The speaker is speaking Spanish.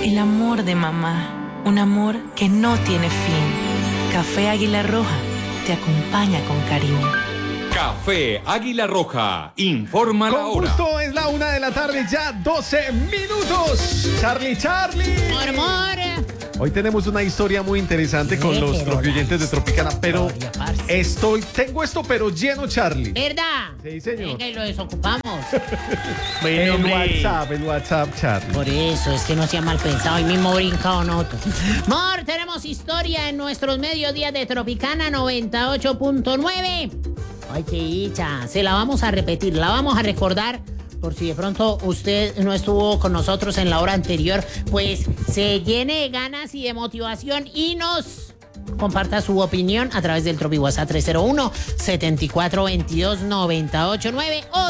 El amor de mamá, un amor que no tiene fin. Café Águila Roja te acompaña con cariño. Café Águila Roja, informa la hora. Con gusto, es la 1:00 ya 12 minutos. Charlie. Amor. Hoy tenemos una historia muy interesante con los oyentes de Tropicana, pero tengo esto pero lleno, Charlie. ¿Verdad? Sí, señor. Venga, y lo desocupamos. El WhatsApp, Charlie. Por eso, es que no sea mal pensado, hoy mismo brincado noto. Amor, tenemos historia en nuestros mediodías de Tropicana 98.9. Ay, chicha, se la vamos a repetir, la vamos a recordar. Por si de pronto usted no estuvo con nosotros en la hora anterior, pues se llene de ganas y de motivación y nos comparta su opinión a través del Tropi WhatsApp 301-7422-989.